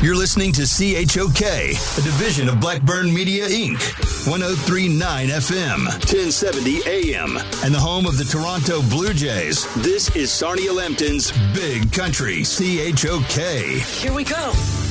You're listening to CHOK, a division of Blackburn Media, Inc., 103.9 FM, 1070 AM, and the home of the Toronto Blue Jays. This is Sarnia Lambton's Big Country CHOK. Here we go.